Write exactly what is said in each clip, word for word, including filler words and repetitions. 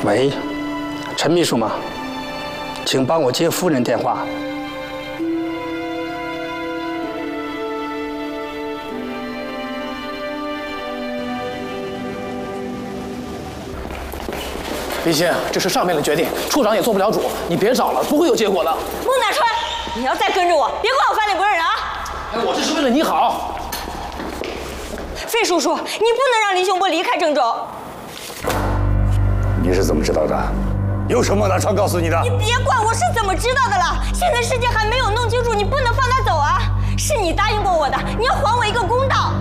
喂，陈秘书吗？请帮我接夫人电话。 李欣，这是上面的决定，处长也做不了主，你别找了，不会有结果的。 孟大川，你要再跟着我，别怪我翻脸不认人啊！ 哎，我这是为了你好。 费叔叔，你不能让林雄波离开郑州。 你是怎么知道的？有什么孟大川告诉你的？ 你别管我是怎么知道的了，现在事情还没有弄清楚，你不能放他走啊！是你答应过我的，你要还我一个公道。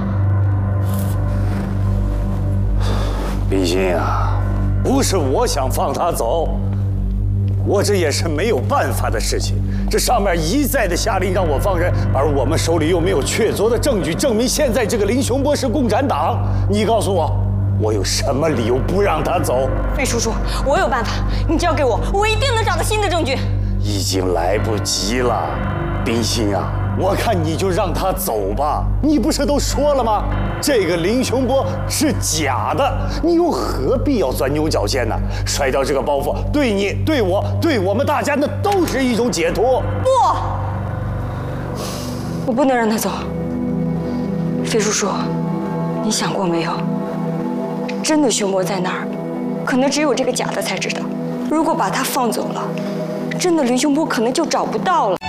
李欣啊，不是我想放他走，我这也是没有办法的事情。这上面一再的下令让我放人，而我们手里又没有确凿的证据证明现在这个林雄波是共产党。你告诉我，我有什么理由不让他走？ 费叔叔，我有办法，你交给我，我一定能找到新的证据。 已经来不及了，林欣啊，我看你就让他走吧。你不是都说了吗？这个林雄波是假的，你又何必要钻牛角尖呢？甩掉这个包袱，对你、对我、对我们大家，那都是一种解脱。 不，我不能让他走。费叔叔，你想过没有？真的熊波在哪儿，可能只有这个假的才知道。如果把他放走了，真的林雄波可能就找不到了。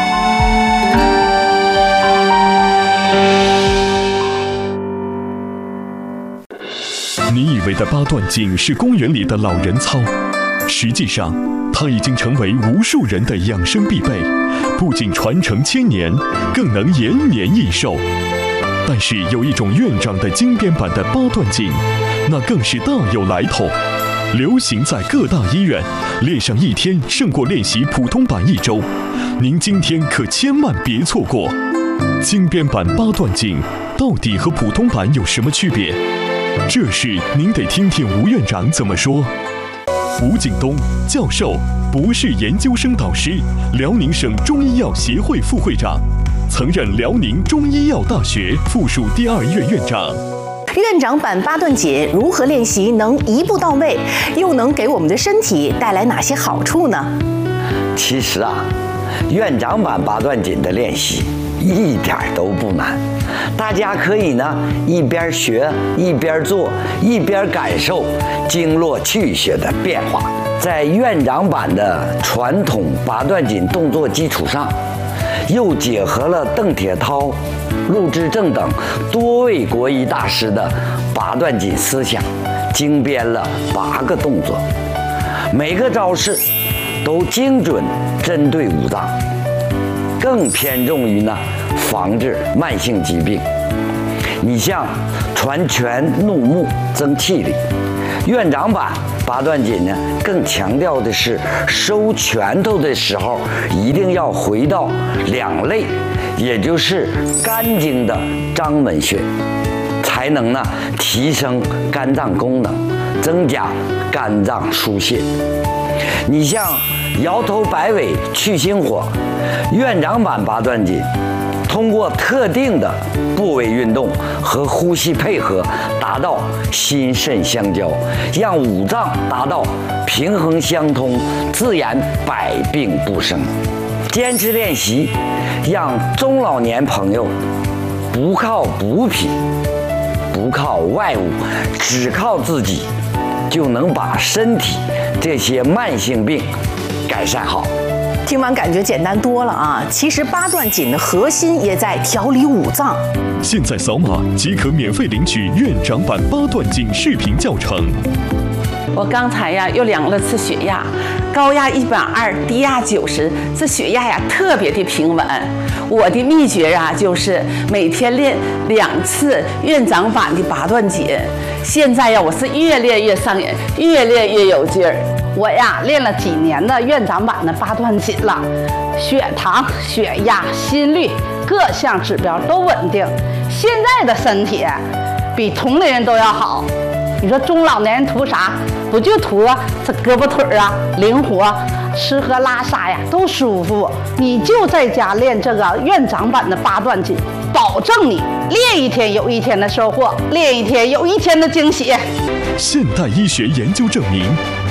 你以为的八段锦是公园里的老人操，实际上它已经成为无数人的养生必备，不仅传承千年，更能延年益寿。但是有一种院长的精编版的八段锦，那更是大有来头，流行在各大医院，练上一天胜过练习普通版一周。您今天可千万别错过。精编版八段锦到底和普通版有什么区别？这事您得听听吴院长怎么说。吴景东教授，博士研究生导师，辽宁省中医药协会副会长，曾任辽宁中医药大学附属第二院院长。 院长版八段锦如何练习能一步到位，又能给我们的身体带来哪些好处呢？ 其实啊，院长版八段锦的练习一点都不难，大家可以呢一边学一边做，一边感受经络气血的变化。在院长版的传统八段锦动作基础上，又结合了邓铁涛、陆志正等多位国医大师的八段锦思想，精编了八个动作，每个招式都精准针对五脏，更偏重于呢防治慢性疾病。你像传拳怒目增气力，院长版八段锦呢更强调的是收拳头的时候一定要回到两肋，也就是肝经的章门穴，才能呢提升肝脏功能，增加肝脏疏泄。你像摇头摆尾去心火，院长版八段锦通过特定的部位运动和呼吸配合，达到心肾相交，让五脏达到平衡相通，自然百病不生。坚持练习，让中老年朋友不靠补品，不靠外物，只靠自己，就能把身体这些慢性病改善好。 听完感觉简单多了啊！其实八段锦的核心也在调理五脏。 现在扫码即可免费领取院长版八段锦视频教程。 我刚才呀又量了次血压，高压一百二，低压九十，这血压呀特别的平稳。我的秘诀啊就是每天练两次院长版的八段锦。现在呀我是越练越上瘾，越练越有劲儿。 我呀练了几年的院长版的八段锦了，血糖、血压、心率各项指标都稳定，现在的身体比同龄人都要好。你说中老年人图啥？不就图这胳膊腿啊灵活，吃喝拉撒呀都舒服。你就在家练这个院长版的八段锦，保证你练一天有一天的收获，练一天有一天的惊喜。 现代医学研究证明，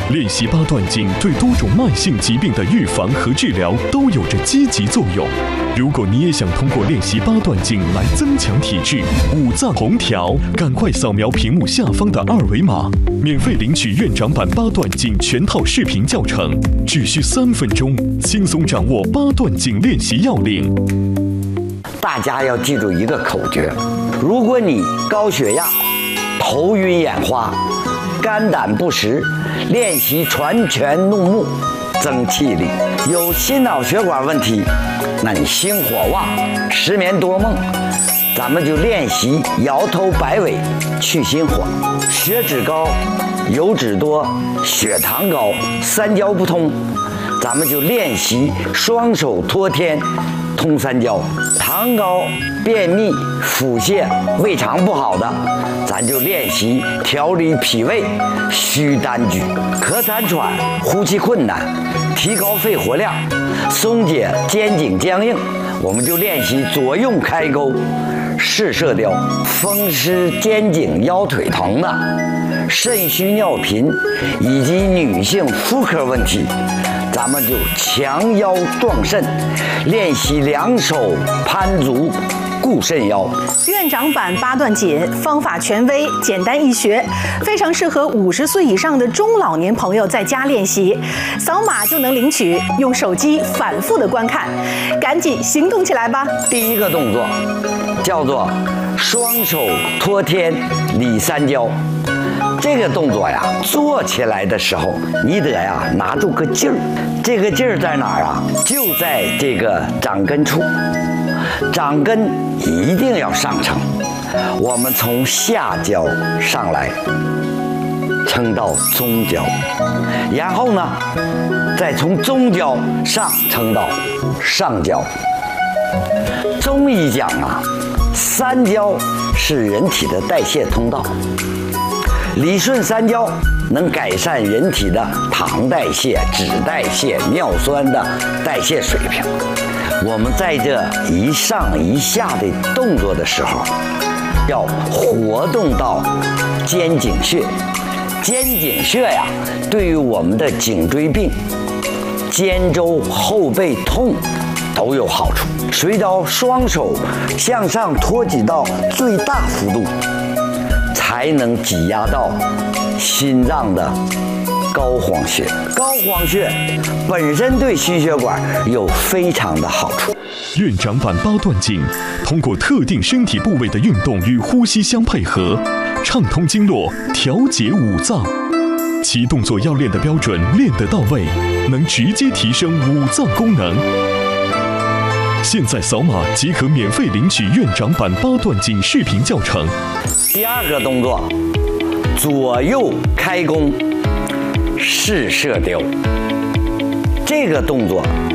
练习八段锦对多种慢性疾病的预防和治疗都有着积极作用。如果你也想通过练习八段锦来增强体质，五脏红条，赶快扫描屏幕下方的二维码，免费领取院长版八段锦全套视频教程，只需三分钟，轻松掌握八段锦练习要领。 大家要记住一个口诀：如果你高血压、头晕眼花、肝胆不实，练习传拳怒目，增气力；有心脑血管问题，那你心火旺、失眠多梦，咱们就练习摇头摆尾去心火；血脂高、油脂多、血糖高、三焦不通，咱们就练习双手托天通三焦；糖高、便秘、腹泻、胃肠不好的，咱就练习调理脾胃虚单举；咳痰喘、呼吸困难，提高肺活量，松解肩颈僵硬，我们就练习左右开钩视射雕；风湿肩颈腰腿疼的，肾虚尿频以及女性妇科问题，咱们就强腰壮肾，练习两手攀足固肾腰。 院长版八段锦方法权威，简单易学，非常适合五十岁以上的中老年朋友在家练习，扫码就能领取，用手机反复的观看，赶紧行动起来吧！ 第一个动作叫做双手托天理三焦。这个动作呀，做起来的时候，你得呀拿住个劲儿。这个劲儿在哪儿啊？就在这个掌根处，掌根一定要上撑。我们从下焦上来，撑到中焦，然后呢，再从中焦上撑到上焦。中医讲啊，三焦是人体的代谢通道。理顺三焦能改善人体的糖代谢、脂代谢、尿酸的代谢水平。我们在这一上一下的动作的时候，要活动到肩颈穴。肩颈穴呀，对于我们的颈椎病、肩周后背痛都有好处。随着双手向上托举到最大幅度，才能挤压到心脏的膏肓穴。膏肓穴本身对心血管有非常的好处。 院长版八段锦通过特定身体部位的运动与呼吸相配合，畅通经络，调节五脏。其动作要练得标准，练得到位，能直接提升五脏功能。现在扫码即可免费领取院长版八段锦视频教程。 第二个动作，左右开弓视射雕。这个动作